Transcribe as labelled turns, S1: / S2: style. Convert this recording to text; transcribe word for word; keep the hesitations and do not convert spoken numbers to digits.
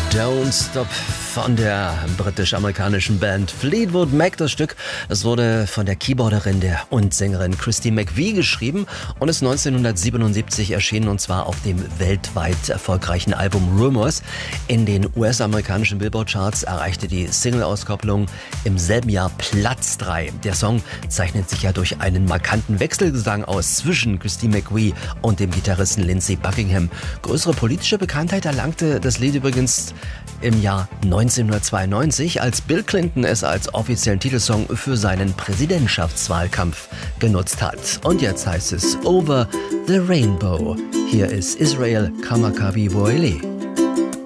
S1: Don't Stop von der britisch-amerikanischen Band Fleetwood Mac. Das Stück, das wurde von der Keyboarderin der und Sängerin Christy McVie geschrieben und ist neunzehnhundertsiebenundsiebzig erschienen, und zwar auf dem weltweit erfolgreichen Album Rumors. In den U S-amerikanischen Billboard-Charts erreichte die Single-Auskopplung im selben Jahr Platz drei. Der Song zeichnet sich ja durch einen markanten Wechselgesang aus zwischen Christy McVie und dem Gitarristen Lindsey Buckingham. Größere politische Bekanntheit erlangte das Lied übrigens im Jahr neunzehnhundertzweiundneunzig, als Bill Clinton es als offiziellen Titelsong für seinen Präsidentschaftswahlkampf genutzt hat. Und jetzt heißt es Over the Rainbow. Hier ist Israel Kamakawi Woeli.